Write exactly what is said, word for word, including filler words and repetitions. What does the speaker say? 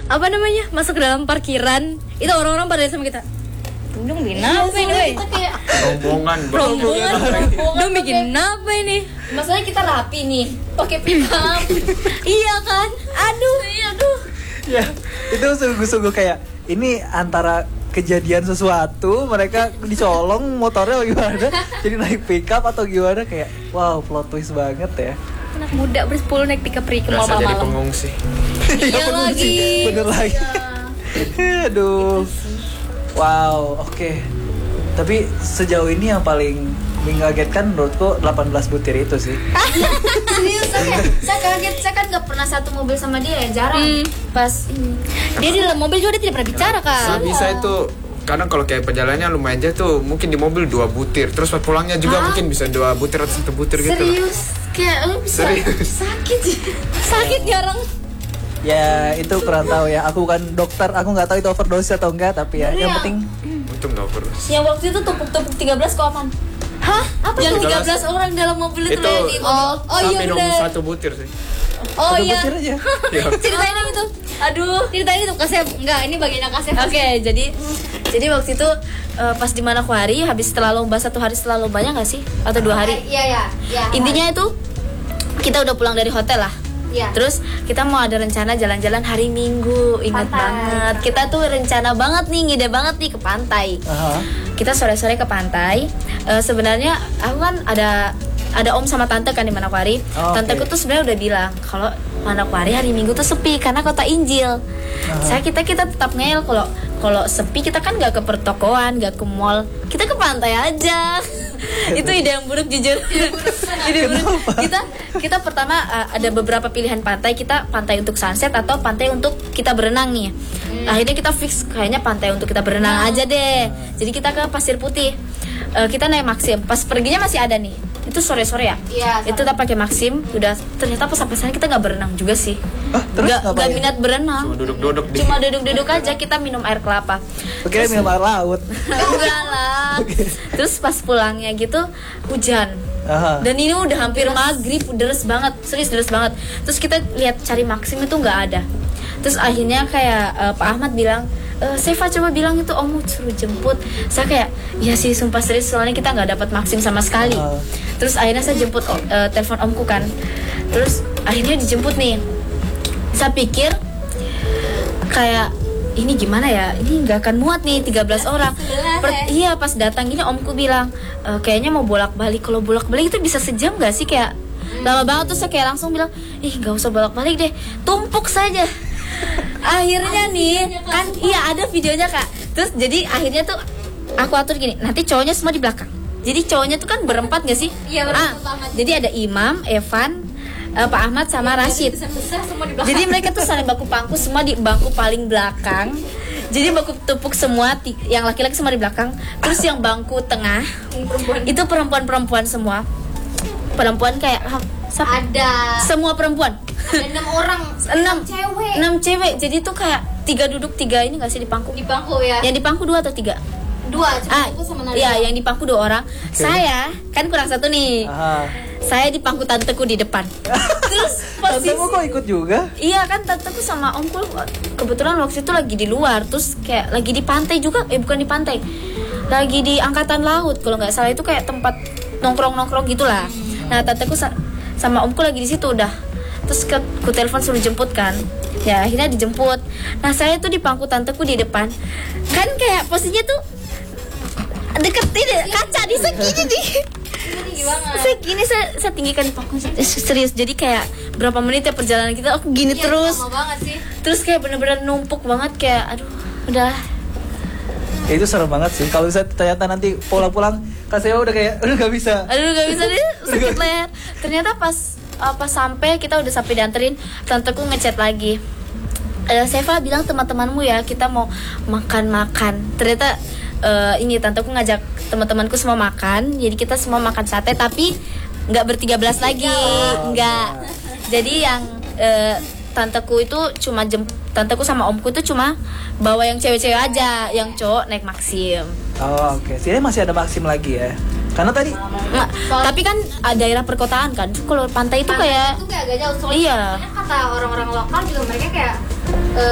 apa namanya masuk ke dalam parkiran, itu orang-orang pada sama kita. Dong bikin apa ini, weh? Kita kayak rombongan, rombongan, rombongan. dong bikin apa ini? Masalahnya kita rapi nih, pakai pick up. Iya kan? Aduh, Iya, aduh. Ya, itu sungguh-sungguh kayak ini antara kejadian sesuatu, mereka dicolong motornya gimana, jadi naik pick up atau gimana, kayak wow, plot twist banget ya. anak muda bersepuluh naik pick up pergi ke mall Berasa jadi malam. pengungsi. Iya bener lagi. sih, bener lagi. Aduh. Wow, oke. Tapi sejauh ini yang paling mengagetkan menurutku delapan belas butir itu sih. Serius, saya, saya kaget. Saya kan gak pernah satu mobil sama dia ya, jarang. Hmm. Pas ini. Dia di dalam mobil juga dia tidak pernah bicara kak. Bisa itu kadang kalau kayak perjalanannya lumayan aja tuh mungkin di mobil dua butir, terus pas pulangnya juga Hah? mungkin bisa dua butir atau satu butir gitu. Serius, kayak lu bisa Serius. sakit sih. Sakit jarang. Ya itu kurang tahu ya. Aku bukan dokter, aku nggak tahu itu overdose atau enggak. Tapi ya, Bener yang ya? penting Untung nggak perus. Yang waktu itu tumpuk-tumpuk tiga belas kok aman. Hah? Apa Yang tuh? tiga belas orang dalam mobil itu, Itu loh, di Oh, oh Saya iya minum bener. satu butir sih. Oh satu iya. butir aja. Ya. Ceritain yang itu. Aduh, ceritain itu kasep. Enggak, ini bagian yang kasep. Oke, jadi jadi waktu itu eh, pas di Manokwari habis setelah lomba satu hari setelah lombanya nggak sih? Atau dua hari? Iya, iya, iya. Intinya itu kita udah pulang dari hotel lah. Iya. Terus kita mau ada rencana jalan-jalan hari Minggu, ingat Pantai. banget. Kita tuh rencana banget nih, ngide banget nih ke pantai. Aha. Kita sore-sore ke pantai. Eh, sebenarnya aku kan ada ada om sama tante kan di Manokwari. Oh, Tanteku oke. tuh sebenarnya udah bilang kalau Manokwari hari Minggu tuh sepi karena kota Injil. Saya kita kita tetap ngeyel kalau kalau sepi kita kan nggak ke pertokoan, nggak ke mall, kita ke pantai aja. Itu ide yang buruk jujur. Ide buruk. Kita kita pertama uh, ada beberapa pilihan pantai, kita pantai untuk sunset atau pantai untuk kita berenang nih. Akhirnya kita fix kayaknya pantai untuk kita berenang aja deh. Jadi kita ke Pasir Putih. Uh, kita naik Maxim. Pas perginya masih ada nih. Itu sore-sore ya. Iya, Itu kita pakai Maxim. Udah ternyata pas sampai sana kita nggak berenang juga sih. Ah, terus Nggak nggak ngapain? minat berenang. Cuma duduk-duduk di. Cuma duduk-duduk aja, kita minum air kelapa. Oke, minum air laut. Enggak lah. Terus pas pulangnya gitu hujan. Aha. Dan ini udah hampir maghrib, deres banget, serius deres banget. Terus kita lihat cari Maxim itu nggak ada. Terus akhirnya kayak eh, Pak Ahmad bilang, e, Seva coba bilang itu om suruh jemput. Saya kayak, ya sih sumpah serius soalnya kita nggak dapat Maxim sama sekali. Uh. Terus akhirnya saya jemput eh, telepon omku kan. Terus akhirnya dijemput nih. Saya pikir kayak ini gimana ya, ini nggak akan muat nih tiga belas orang. Per- iya pas datang gini omku bilang e, kayaknya mau bolak-balik. Kalau bolak-balik itu bisa sejam nggak sih, kayak lama banget. Terus saya kayak langsung bilang ih nggak usah bolak-balik deh, tumpuk saja. Akhirnya nih kan iya ada videonya kak. Terus jadi akhirnya tuh aku atur gini, nanti cowoknya semua di belakang. Jadi cowoknya tuh kan berempat gak sih? Iya, berempat Ah, banget. jadi ada Imam, Evan, eh, Pak Ahmad sama Rashid. Besar-besar semua di belakang. Jadi mereka tuh saling baku pangku semua di bangku paling belakang. Jadi baku tumpuk semua, ti- yang laki-laki semua di belakang. Terus yang bangku tengah perempuan. itu perempuan-perempuan semua. Perempuan kayak ah, sa- Ada semua perempuan. ada enam orang, Enam cewek enam cewek. Jadi tuh kayak tiga duduk tiga ini gak sih di pangku? di bangku ya. Yang di pangku dua atau tiga? Dua, cuma Ah, aku sama Nadia. iya yang di pangku dua orang. Saya kan kurang satu nih. Aha. Saya di pangku tanteku di depan. Terus posisi Tantemu kok ikut juga? iya kan tanteku sama omku kebetulan waktu itu lagi di luar, terus kayak lagi di pantai juga, eh bukan di pantai, lagi di angkatan laut kalau nggak salah, itu kayak tempat nongkrong nongkrong gitulah. Nah tanteku sa- sama omku lagi di situ udah, terus ke ku telepon suruh jemput kan, ya akhirnya dijemput. Nah saya tuh di pangku tanteku di depan, kan kayak posisinya tuh deket ini kaca di segini nih. Tinggi banget. Segini saya, saya tinggikan di pangku eh, serius. Jadi kayak berapa menit ya perjalanan kita, aku gini Iya, terus. lama banget sih. Terus kayak bener-bener numpuk banget, kayak aduh udah. Ya, itu serem banget sih. Kalau bisa ternyata nanti pulang-pulang Kak Seva udah kayak udah gak bisa. Aduh gak bisa deh, sakit leher. Ternyata pas uh, pas sampai kita udah sampai dianterin, tanteku ngechat lagi. Eh, Seva bilang teman-temanmu ya kita mau makan-makan. Ternyata eh, ini tanteku ngajak teman-temanku semua makan. Jadi kita semua makan sate tapi nggak bertiga belas lagi, nggak. Jadi yang eh, tanteku itu cuma jem, tanteku sama omku itu cuma bawa yang cewek-cewek aja, yang cowok naik Maxim. Oh, oke. Sini masih ada Maxim lagi ya. Karena tadi Nggak, tapi kan ah, daerah perkotaan kan. Kalau pantai itu kayak Itu kayak agak jauh soalnya. iya. Kata orang-orang lokal juga mereka kayak